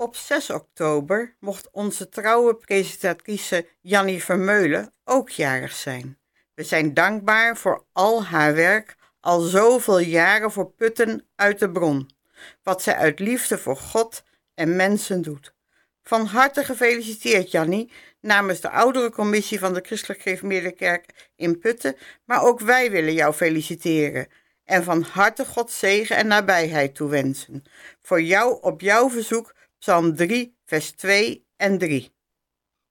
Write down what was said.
Op 6 oktober mocht onze trouwe presentatrice Jannie Vermeulen ook jarig zijn. We zijn dankbaar voor al haar werk, al zoveel jaren voor Putten uit de Bron. Wat zij uit liefde voor God en mensen doet. Van harte gefeliciteerd, Jannie, namens de ouderencommissie van de Christelijk Gereformeerde Kerk in Putten, maar ook wij willen jou feliciteren en van harte Gods zegen en nabijheid toewensen. Voor jou op jouw verzoek Psalm 3, vers 2 en 3.